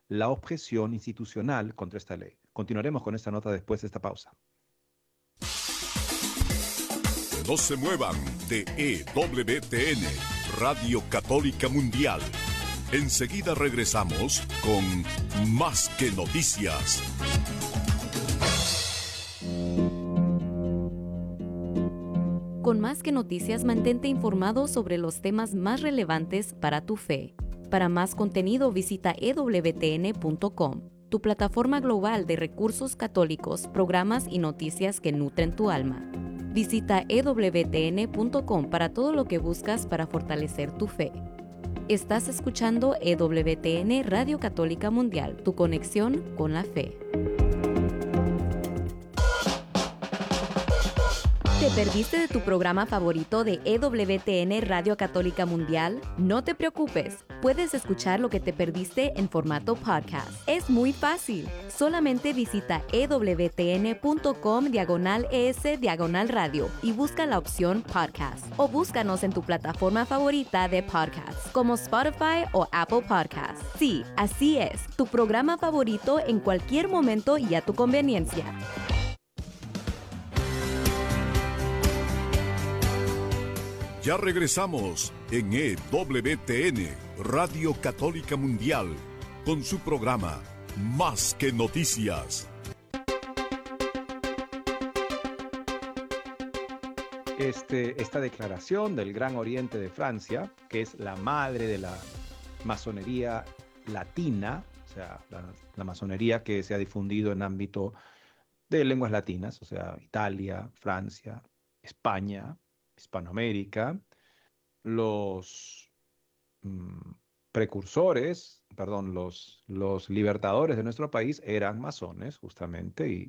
la objeción institucional contra esta ley. Continuaremos con esta nota después de esta pausa. No se muevan de EWTN, Radio Católica Mundial. Enseguida regresamos con Más que Noticias. Con Más que Noticias, mantente informado sobre los temas más relevantes para tu fe. Para más contenido, visita ewtn.com, tu plataforma global de recursos católicos, programas y noticias que nutren tu alma. Visita ewtn.com para todo lo que buscas para fortalecer tu fe. Estás escuchando EWTN Radio Católica Mundial, tu conexión con la fe. ¿Te perdiste de tu programa favorito de EWTN Radio Católica Mundial? No te preocupes, puedes escuchar lo que te perdiste en formato podcast. Es muy fácil. Solamente visita ewtn.com/es/radio y busca la opción podcast. O búscanos en tu plataforma favorita de podcast, como Spotify o Apple Podcasts. Sí, así es, tu programa favorito en cualquier momento y a tu conveniencia. Ya regresamos en EWTN, Radio Católica Mundial, con su programa Más que Noticias. Esta declaración del Gran Oriente de Francia, que es la madre de la masonería latina, o sea, la masonería que se ha difundido en ámbito de lenguas latinas, o sea, Italia, Francia, España, Hispanoamérica, los los libertadores de nuestro país eran masones, justamente, y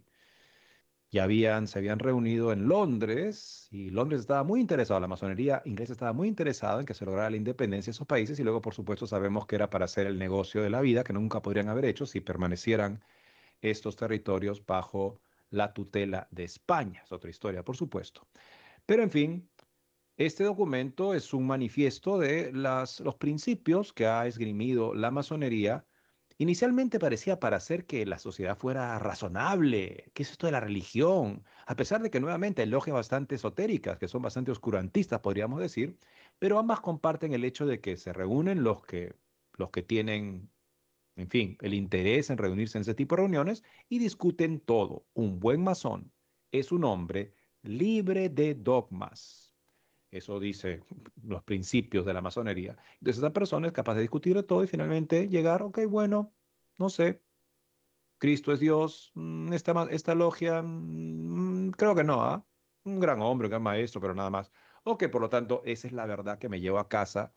se habían reunido en Londres, y Londres estaba muy interesado, la masonería inglesa estaba muy interesada en que se lograra la independencia de esos países, y luego, por supuesto, sabemos que era para hacer el negocio de la vida, que nunca podrían haber hecho si permanecieran estos territorios bajo la tutela de España. Es otra historia, por supuesto. Pero, en fin, este documento es un manifiesto de los principios que ha esgrimido la masonería. Inicialmente parecía para hacer que la sociedad fuera razonable. ¿Qué es esto de la religión? A pesar de que nuevamente hay logias bastante esotéricas, que son bastante oscurantistas, podríamos decir, pero ambas comparten el hecho de que se reúnen los que tienen, en fin, el interés en reunirse en ese tipo de reuniones y discuten todo. Un buen masón es un hombre libre de dogmas. Eso dice los principios de la masonería. Entonces, esa persona es capaz de discutir de todo y finalmente llegar, ok, bueno, no sé, Cristo es Dios, esta logia, creo que no, ¿ah? Un gran hombre, un gran maestro, pero nada más. Ok, por lo tanto, esa es la verdad que me llevo a casa.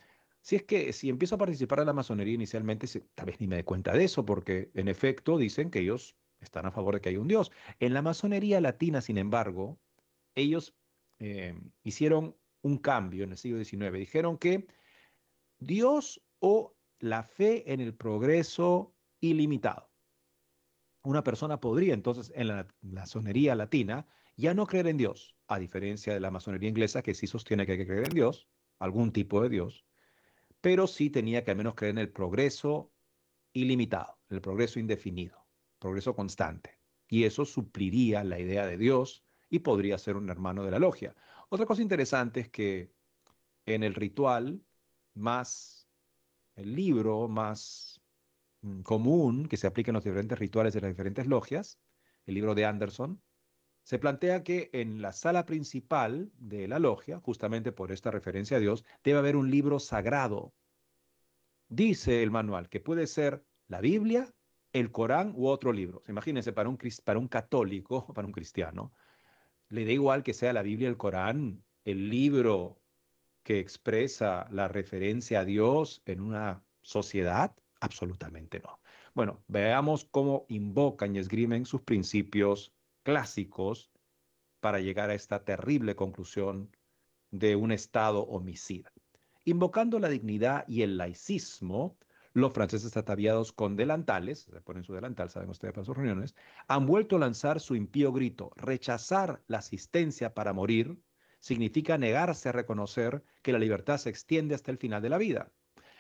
Si empiezo a participar de la masonería inicialmente, tal vez ni me dé cuenta de eso, porque en efecto dicen que ellos están a favor de que hay un Dios. En la masonería latina, sin embargo, ellos hicieron un cambio en el siglo XIX. Dijeron que Dios o la fe en el progreso ilimitado. Una persona podría entonces en la masonería latina ya no creer en Dios, a diferencia de la masonería inglesa que sí sostiene que hay que creer en Dios, algún tipo de Dios, pero sí tenía que al menos creer en el progreso ilimitado, el progreso indefinido, progreso constante. Y eso supliría la idea de Dios y podría ser un hermano de la logia. Otra cosa interesante es que en el ritual más, el libro más común que se aplica en los diferentes rituales de las diferentes logias, el libro de Anderson, se plantea que en la sala principal de la logia, justamente por esta referencia a Dios, debe haber un libro sagrado. Dice el manual que puede ser la Biblia, el Corán u otro libro. Imagínense, para un católico, para un cristiano, le da igual que sea la Biblia, el Corán, el libro que expresa la referencia a Dios en una sociedad. Absolutamente no. Bueno, veamos cómo invocan y esgrimen sus principios clásicos para llegar a esta terrible conclusión de un Estado homicida. Invocando la dignidad y el laicismo, los franceses ataviados con delantales, se ponen su delantal, saben ustedes para sus reuniones, han vuelto a lanzar su impío grito. Rechazar la asistencia para morir significa negarse a reconocer que la libertad se extiende hasta el final de la vida.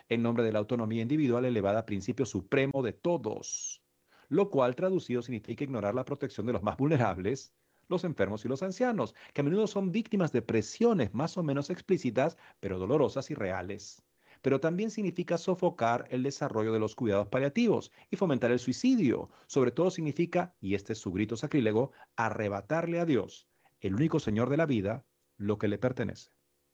en nombre de la autonomía individual elevada a principio supremo de todos, lo cual traducido significa ignorar la protección de los más vulnerables, los enfermos y los ancianos, que a menudo son víctimas de presiones más o menos explícitas, pero dolorosas y reales. Pero también significa sofocar el desarrollo de los cuidados paliativos y fomentar el suicidio. Sobre todo significa, y este es su grito sacrílego, arrebatarle a Dios, el único Señor de la vida, lo que le pertenece.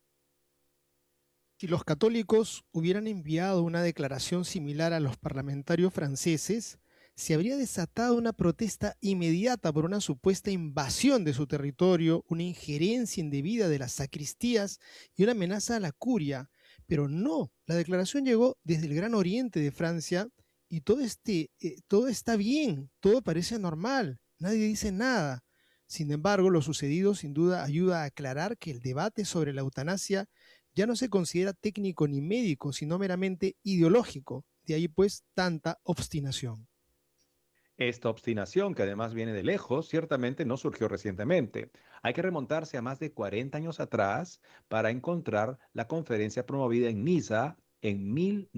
Si los católicos hubieran enviado una declaración similar a los parlamentarios franceses, se habría desatado una protesta inmediata por una supuesta invasión de su territorio, una injerencia indebida de las sacristías y una amenaza a la curia. Pero no, la declaración llegó desde el Gran Oriente de Francia y todo está bien, todo parece normal, nadie dice nada. Sin embargo, lo sucedido sin duda ayuda a aclarar que el debate sobre la eutanasia ya no se considera técnico ni médico, sino meramente ideológico. De ahí pues tanta obstinación. Esta obstinación, que además viene de lejos, ciertamente no surgió recientemente. Hay que remontarse a más de 40 años atrás para encontrar la conferencia promovida en Niza en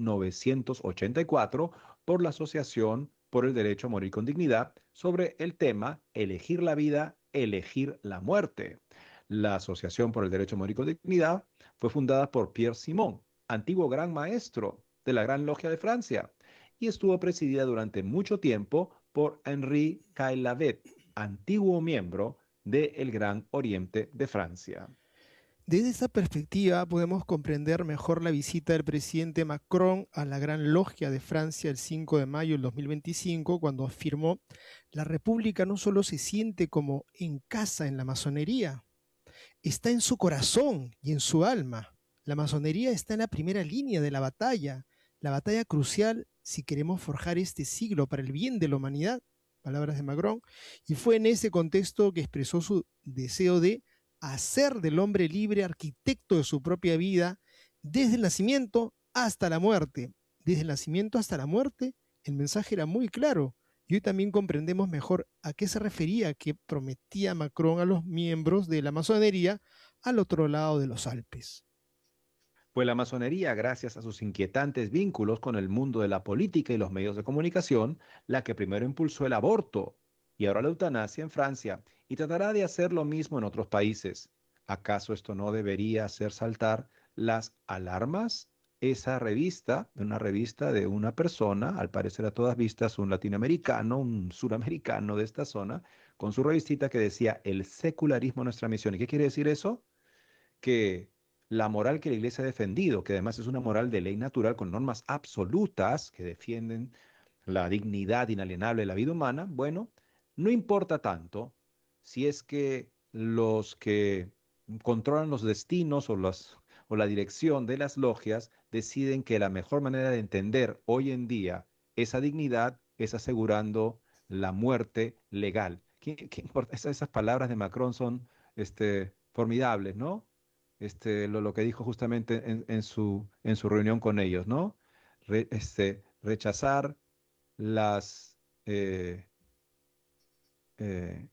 1984 por la Asociación por el Derecho a Morir con Dignidad sobre el tema Elegir la vida, elegir la muerte. La Asociación por el Derecho a Morir con Dignidad fue fundada por Pierre Simon, antiguo gran maestro de la Gran Logia de Francia, y estuvo presidida durante mucho tiempo por Henri Caillavet, antiguo miembro del Gran Oriente de Francia. Desde esta perspectiva podemos comprender mejor la visita del presidente Macron a la Gran Logia de Francia el 5 de mayo del 2025, cuando afirmó: la República no solo se siente como en casa en la masonería, está en su corazón y en su alma. La masonería está en la primera línea de la batalla crucial si queremos forjar este siglo para el bien de la humanidad, palabras de Macron, y fue en ese contexto que expresó su deseo de hacer del hombre libre arquitecto de su propia vida desde el nacimiento hasta la muerte. Desde el nacimiento hasta la muerte, el mensaje era muy claro, y hoy también comprendemos mejor a qué se refería que prometía Macron a los miembros de la masonería al otro lado de los Alpes. Fue la masonería, gracias a sus inquietantes vínculos con el mundo de la política y los medios de comunicación, la que primero impulsó el aborto y ahora la eutanasia en Francia, y tratará de hacer lo mismo en otros países. ¿Acaso esto no debería hacer saltar las alarmas? Esa revista, una revista de una persona, al parecer a todas vistas un latinoamericano, un suramericano de esta zona, con su revistita que decía el secularismo nuestra misión. ¿Y qué quiere decir eso? Que la moral que la Iglesia ha defendido, que además es una moral de ley natural con normas absolutas que defienden la dignidad inalienable de la vida humana, bueno, no importa tanto si es que los que controlan los destinos o la dirección de las logias deciden que la mejor manera de entender hoy en día esa dignidad es asegurando la muerte legal. ¿Qué importa? Esas palabras de Macron son formidables, ¿no? Lo que dijo justamente en su reunión con ellos, ¿no? Rechazar las, eh, eh,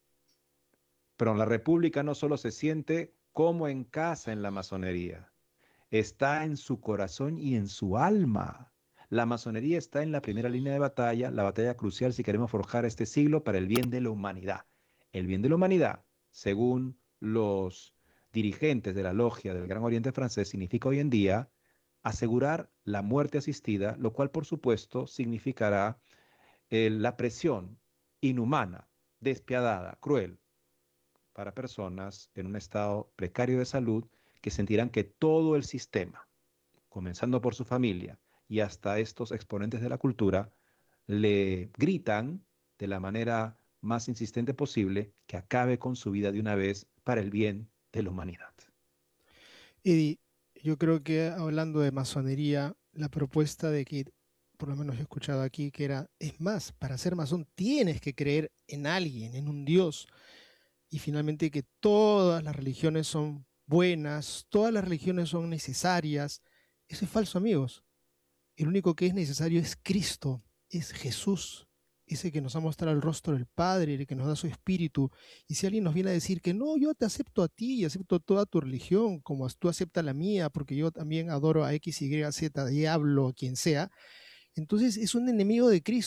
la República no solo se siente como en casa en la masonería, está en su corazón y en su alma. La masonería está en la primera línea de batalla, la batalla crucial si queremos forjar este siglo para el bien de la humanidad. El bien de la humanidad, según los dirigentes de la logia del Gran Oriente francés, significa hoy en día asegurar la muerte asistida, lo cual por supuesto significará la presión inhumana, despiadada, cruel para personas en un estado precario de salud que sentirán que todo el sistema, comenzando por su familia y hasta estos exponentes de la cultura, le gritan de la manera más insistente posible que acabe con su vida de una vez para el bien de la humanidad. Eddie, yo creo que hablando de masonería, la propuesta de que, por lo menos he escuchado aquí, que era, es más, para ser masón tienes que creer en alguien, en un Dios, y finalmente que todas las religiones son buenas, todas las religiones son necesarias. Eso es falso, amigos. El único que es necesario es Cristo, es Jesús. ese que nos ha mostrado el rostro del Padre, el que nos da su espíritu. Y si alguien nos viene a decir que no, yo te acepto a ti y acepto toda tu religión, como tú aceptas la mía, porque yo también adoro a X, Y, Z, diablo, quien sea, entonces es un enemigo de Cristo.